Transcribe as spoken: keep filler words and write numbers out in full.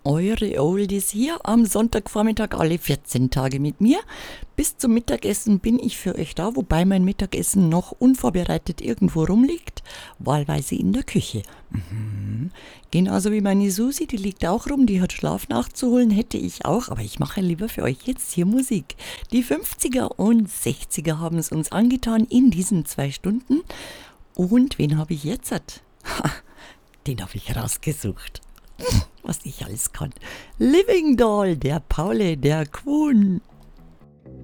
Eure Oldies hier am Sonntagvormittag alle vierzehn Tage mit mir. Bis zum Mittagessen bin ich für euch da, wobei mein Mittagessen noch unvorbereitet irgendwo rumliegt, wahlweise in der Küche. Mhm. Genauso wie meine Susi, die liegt auch rum, die hat Schlaf nachzuholen, hätte ich auch, aber ich mache lieber für euch jetzt hier Musik. Die fünfziger und sechziger haben es uns angetan in diesen zwei Stunden. Und wen habe ich jetzt? Ha, den habe ich rausgesucht. Was ich alles kann. Living Doll, der Paule, der Quon.